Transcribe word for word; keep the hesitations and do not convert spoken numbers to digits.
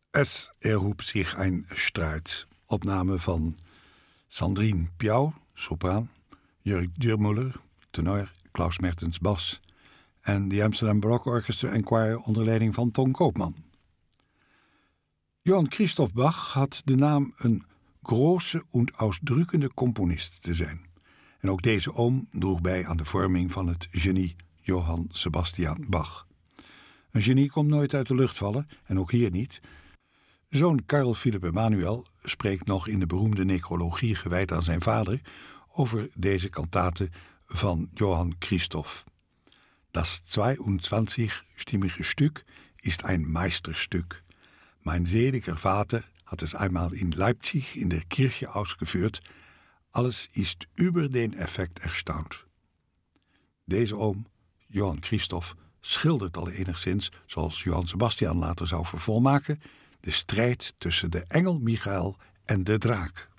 Es erhob sich ein Streit. Opname van Sandrine Piauw, sopraan, Jurk Dürmuller, tenor, Klaus Mertens, bas en de Amsterdam Baroque Orchestra and Choir onder leiding van Ton Koopman. Johann Christoph Bach had de naam een große und ausdrückende componist te zijn. En ook deze oom droeg bij aan de vorming van het genie Johann Sebastian Bach. Een genie komt nooit uit de lucht vallen, en ook hier niet. Zoon Carl Philipp Emanuel spreekt nog in de beroemde necrologie gewijd aan zijn vader over deze kantate van Johann Christoph. Das zweiundzwanzig-stimmige Stück ist ein Meisterstück. Mein seliger Vater hat es einmal in Leipzig in der Kirche ausgeführt. Alles ist über den Effekt erstaunt. Deze oom, Johann Christoph, schildert al enigszins, zoals Johann Sebastian later zou vervolmaken, de strijd tussen de engel Michael en de draak.